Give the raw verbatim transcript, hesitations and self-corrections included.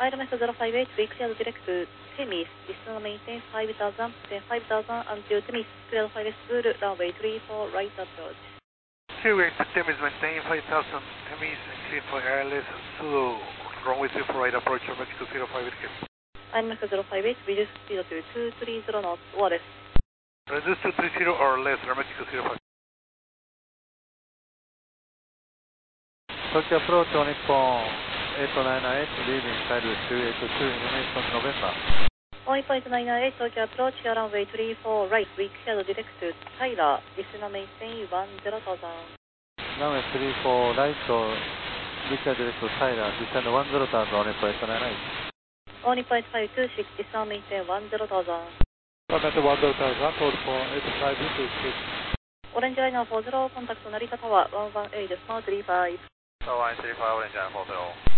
アイルメスゼロファイブエイト、ウィークシェアドディレクト、テミス、ディストナメインテンファイブタウザン、テンファイブタウザン、アンティルテミス、クリアドファイブエスブール、ランウェイスリーフォー、ライトアプローチ。 Q-Wing Temis maintain five thousand, Temis and clear for airless, Zulu, runway three four right approach, Mexico zero five eight. アイルメスゼロファイブエイト、ビジュスピードというにさんゼロのオアです。 Reduce to three zero or less, Mexico zero five. Tokyo approach on Nippon eight nine nine eight, leaving side two eight two, information November. ワンエイトナインナインエイト、東京アプローチ、ランウェイスリーフォー、ライト、ウィークシェアドディレクト、タイラー、ディスナメインテンワンゼロタウザン。 ランウェイスリーフォー、ライト、ウィークシェアドディレクト、タイラー、ディスナワンゼロタウザン、Nippon eight nine nine eight. オーニッポンエイトファイブツーシックス、ディスナメインテンワンゼロタウザン。 One one zero thousand, code for eight five two six. オレンジライナーフォーゼロ、コンタクト成田タワー、ワンワンエイト、スマートスリーファイブ。 ワンワンスリーファイブ、オレンジライナーフォーゼロ。